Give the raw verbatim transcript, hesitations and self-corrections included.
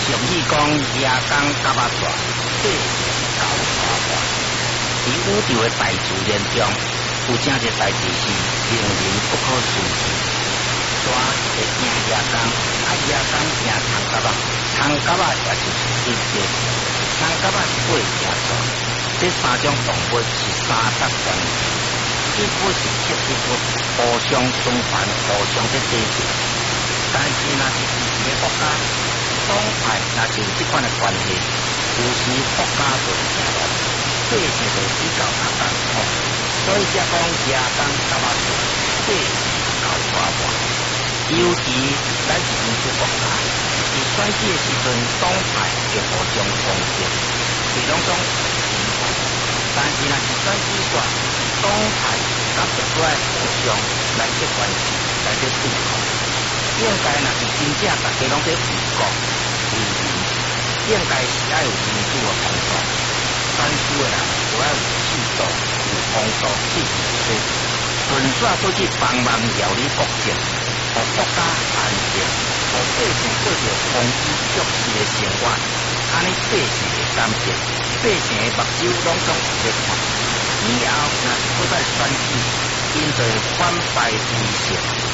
俗语讲，夜光甲巴大，细狗大大。伫宇宙的大自然中，有正一个代志是令人不可思议。蛇会惊夜光，啊夜光惊长甲仔，长甲仔也就是水蛇，长甲仔是尾惊蛇。这三种动物是三角关系，基本是切实不互相循环、互相在对峙。但是若是自己的国家，党派若是有这款的关系，有时国家就会行乱，对峙就比较较艰苦。所以才讲夜光甲巴大，对狗大大。尤其咱是民主国家，伫选举的时阵，党派会互相攻击，是拢种情况。但是若是选举选，党派咱就该互相来这关系，来这对抗。应该若是真正大家拢在为国为民，应该是爱有民主的风度。选举的人就要有制度、有风度、制度，顺续出去帮忙料理国政，互国家安定，互百姓过着丰衣足食的生活。安尼百姓会感激，百姓的目睭拢总有在看。以后若是搁再选举，因就会反败为胜。